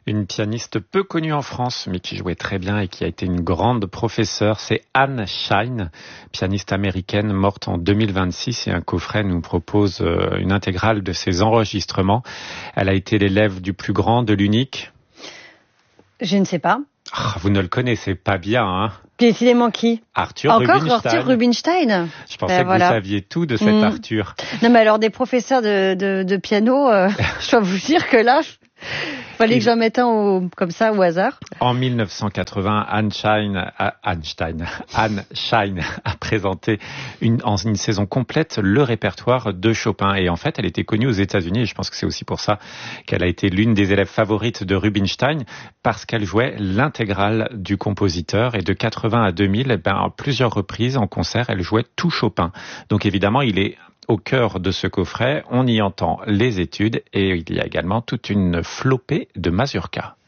Une pianiste peu connue en France, mais qui jouait très bien et qui a été une grande professeure, c'est Anne Shine, pianiste américaine morte en 2026. Et un coffret nous propose une intégrale de ses enregistrements. Elle a été l'élève du plus grand, de l'unique. Je ne sais pas. Vous ne le connaissez pas bien, hein? Décidément qui? Arthur Rubinstein. Je pensais que vous saviez tout de cet Arthur. Non, mais alors des professeurs de piano, je dois vous dire que là, fallait que j'en mette un comme ça au hasard. En 1980, Anne Shine a présenté en une saison complète le répertoire de Chopin. Et en fait, elle était connue aux États-Unis. Et je pense que c'est aussi pour ça qu'elle a été l'une des élèves favorites de Rubinstein, parce qu'elle jouait l'intégrale du compositeur. Et de 80 à 2000, à plusieurs reprises en concert, elle jouait tout Chopin. Donc évidemment, il est au cœur de ce coffret, on y entend les études et il y a également toute une flopée de mazurka.